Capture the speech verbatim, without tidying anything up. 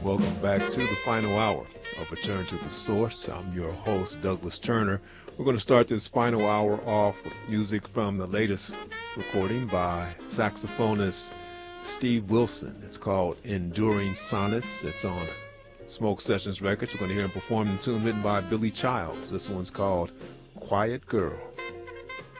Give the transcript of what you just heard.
Welcome back to the final hour of Return to the Source. I'm your host, Douglas Turner. We're going to start this final hour off with music from the latest recording by saxophonist Steve Wilson. It's called Enduring Sonnets. It's on Smoke Sessions Records. We're going to hear him perform the tune written by Billy Childs. This one's called Quiet Girl.